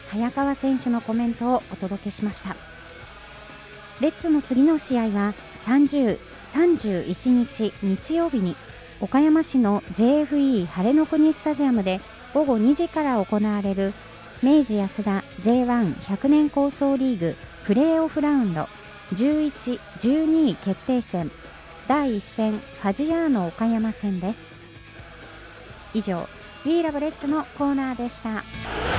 早川選手のコメントをお届けしました。レッズの次の試合は30、31日日曜日に岡山市の JFE 晴れの国スタジアムで午後2時から行われる明治安田 J1100 年構想リーグプレーオフラウンド11、12位決定戦第1戦ファジアーノ岡山戦です。以上、We Love Redsのコーナーでした。